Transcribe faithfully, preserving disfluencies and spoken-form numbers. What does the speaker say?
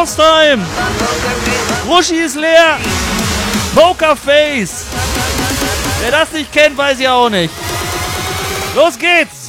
Showtime! Ruschi ist leer! Pokerface! Wer das nicht kennt, weiß ich auch nicht. Los geht's!